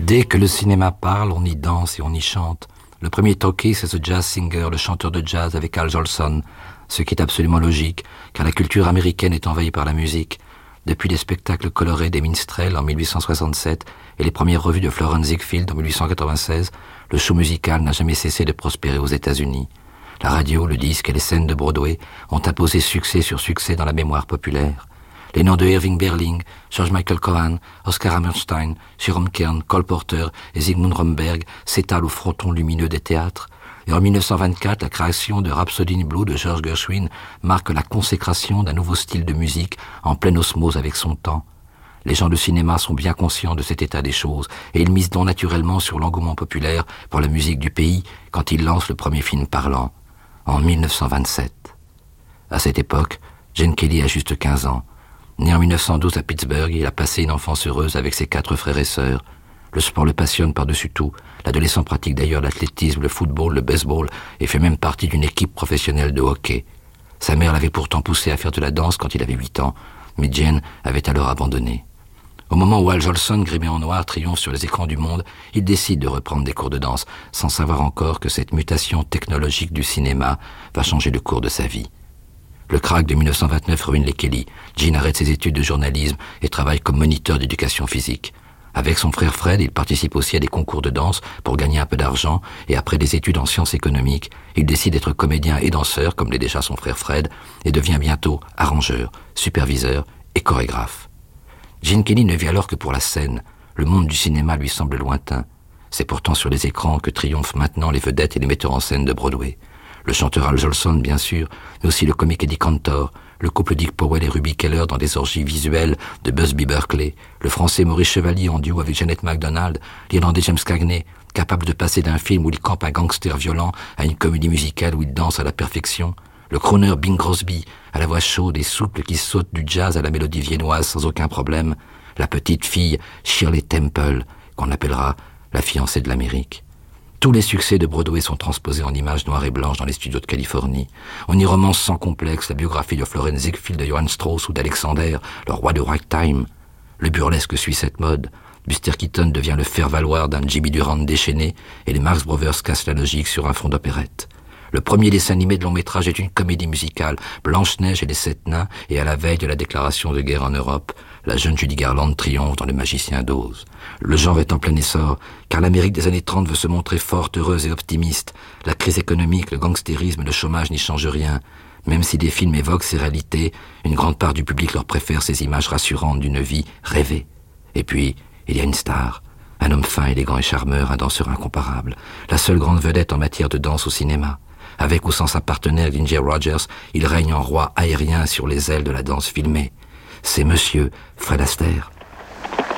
Dès que le cinéma parle, on y danse et on y chante. Le premier talkie, c'est The Jazz Singer, le chanteur de jazz avec Al Jolson, ce qui est absolument logique, car la culture américaine est envahie par la musique. Depuis les spectacles colorés des minstrels en 1867 et les premières revues de Florence Ziegfeld en 1896, le show musical n'a jamais cessé de prospérer aux États-Unis. La radio, le disque et les scènes de Broadway ont imposé succès sur succès dans la mémoire populaire. Les noms de Irving Berlin, George Michael Cohan, Oscar Hammerstein, Jerome Kern, Cole Porter et Zygmunt Romberg s'étalent au fronton lumineux des théâtres. Et en 1924, la création de Rhapsody in Blue de George Gershwin marque la consécration d'un nouveau style de musique en pleine osmose avec son temps. Les gens de cinéma sont bien conscients de cet état des choses et ils misent donc naturellement sur l'engouement populaire pour la musique du pays quand ils lancent le premier film parlant, en 1927. À cette époque, Gene Kelly a juste 15 ans. Né en 1912 à Pittsburgh, il a passé une enfance heureuse avec ses 4 frères et sœurs. Le sport le passionne par-dessus tout. L'adolescent pratique d'ailleurs l'athlétisme, le football, le baseball et fait même partie d'une équipe professionnelle de hockey. Sa mère l'avait pourtant poussé à faire de la danse quand il avait 8 ans, mais Gene avait alors abandonné. Au moment où Al Jolson, grimé en noir, triomphe sur les écrans du monde, il décide de reprendre des cours de danse, sans savoir encore que cette mutation technologique du cinéma va changer le cours de sa vie. Le krach de 1929 ruine les Kelly. Gene arrête ses études de journalisme et travaille comme moniteur d'éducation physique. Avec son frère Fred, il participe aussi à des concours de danse pour gagner un peu d'argent et après des études en sciences économiques, il décide d'être comédien et danseur, comme l'est déjà son frère Fred, et devient bientôt arrangeur, superviseur et chorégraphe. Gene Kelly ne vit alors que pour la scène. Le monde du cinéma lui semble lointain. C'est pourtant sur les écrans que triomphent maintenant les vedettes et les metteurs en scène de Broadway. Le chanteur Al Jolson, bien sûr, mais aussi le comique Eddie Cantor, le couple Dick Powell et Ruby Keller dans des orgies visuelles de Busby Berkeley, le français Maurice Chevalier en duo avec Jeanette MacDonald, l'Irlandais James Cagney, capable de passer d'un film où il campe un gangster violent à une comédie musicale où il danse à la perfection, le crooner Bing Crosby, à la voix chaude et souple qui saute du jazz à la mélodie viennoise sans aucun problème, la petite fille Shirley Temple, qu'on appellera la fiancée de l'Amérique. Tous les succès de Broadway sont transposés en images noires et blanches dans les studios de Californie. On y romance sans complexe la biographie de Florence Ziegfeld, de Johann Strauss ou d'Alexander, le roi de ragtime. Le burlesque suit cette mode. Buster Keaton devient le faire-valoir d'un Jimmy Durant déchaîné et les Marx Brothers cassent la logique sur un fond d'opérette. Le premier dessin animé de long métrage est une comédie musicale, Blanche-Neige et les 7 nains, et à la veille de la déclaration de guerre en Europe, la jeune Judy Garland triomphe dans Le Magicien d'Oz. Le genre est en plein essor, car l'Amérique des années 30 veut se montrer forte, heureuse et optimiste. La crise économique, le gangstérisme, le chômage n'y changent rien. Même si des films évoquent ces réalités, une grande part du public leur préfère ces images rassurantes d'une vie rêvée. Et puis, il y a une star, un homme fin, élégant et charmeur, un danseur incomparable, la seule grande vedette en matière de danse au cinéma. Avec ou sans sa partenaire Ginger Rogers, il règne en roi aérien sur les ailes de la danse filmée. C'est Monsieur Fred Astaire.